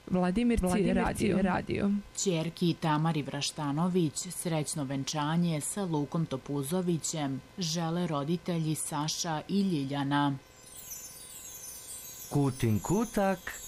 Vladimirci radio. Ćerki Tamari Vraštanović srećno venčanje sa Lukom Topuzovićem žele roditelji Saša i Ljiljana. Kutin kutak